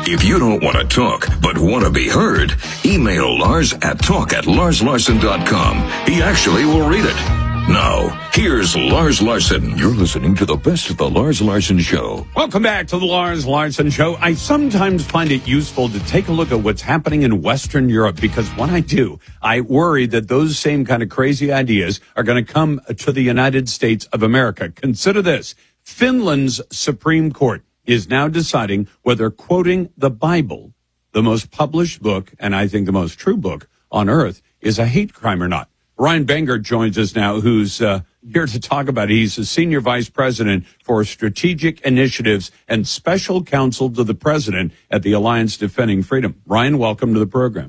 If you don't want to talk, but want to be heard, email Lars at talk@larslarson.com. He actually will read it. Now, here's Lars Larson. You're listening to the best of the Lars Larson Show. Welcome back to the Lars Larson Show. I sometimes find it useful to take a look at what's happening in Western Europe, because when I do, I worry that those same kind of crazy ideas are going to come to the United States of America. Consider this. Finland's Supreme Court is now deciding whether quoting the Bible, the most published book, and I think the most true book on earth, is a hate crime or not. Ryan Bangert joins us now, who's here to talk about it. He's the Senior Vice President for Strategic Initiatives and Special Counsel to the President at the Alliance Defending Freedom. Ryan, welcome to the program.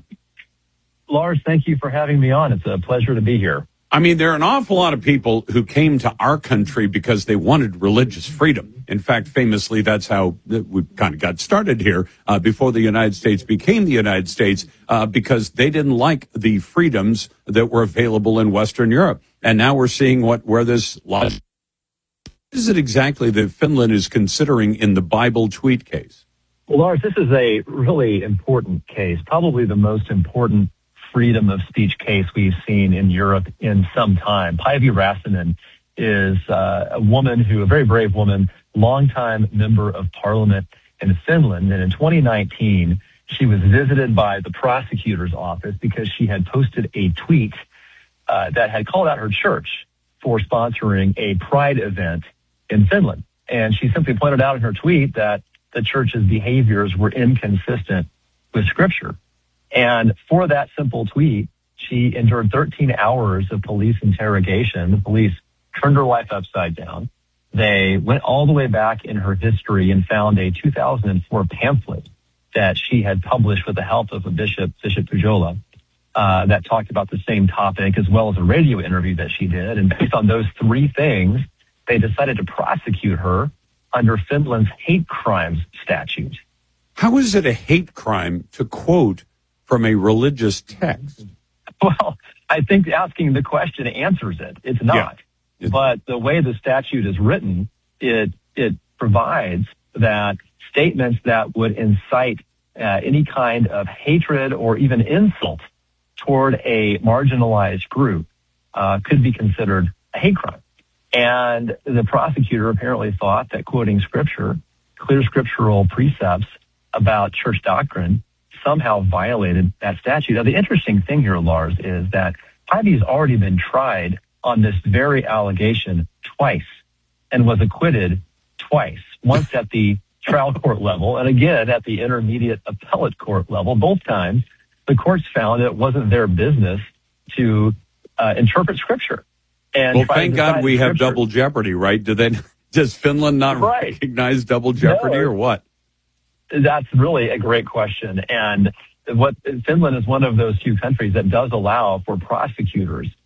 Lars, thank you for having me on. It's a pleasure to be here. I mean, there are an awful lot of people who came to our country because they wanted religious freedom. In fact, famously, that's how we kind of got started here before the United States became the United States, because they didn't like the freedoms that were available in Western Europe. And now we're seeing where this lies. What is it exactly that Finland is considering in the Bible tweet case? Well, Lars, this is a really important case, probably the most important freedom of speech case we've seen in Europe in some time. Päivi Räsänen is a very brave woman, longtime member of parliament in Finland. And in 2019, she was visited by the prosecutor's office because she had posted a tweet that had called out her church for sponsoring a pride event in Finland. And she simply pointed out in her tweet that the church's behaviors were inconsistent with Scripture. And for that simple tweet, she endured 13 hours of police interrogation. The police turned her life upside down. They went all the way back in her history and found a 2004 pamphlet that she had published with the help of a Bishop Pujola, that talked about the same topic, as well as a radio interview that she did. And based on those three things, they decided to prosecute her under Finland's hate crimes statute. How is it a hate crime to quote from a religious text? Well, I think asking the question answers it. It's not. Yeah. But the way the statute is written, it provides that statements that would incite any kind of hatred or even insult toward a marginalized group could be considered a hate crime. And the prosecutor apparently thought that quoting Scripture, clear scriptural precepts about church doctrine, somehow violated that statute. Now, the interesting thing here, Lars, is that Päivi's already been tried on this very allegation twice and was acquitted twice, once at the trial court level and again at the intermediate appellate court level. Both times, the courts found it wasn't their business to interpret Scripture. And well, thank God we have double jeopardy, right? Does Finland not recognize double jeopardy or what? That's really a great question. And Finland is one of those few countries that does allow for prosecutors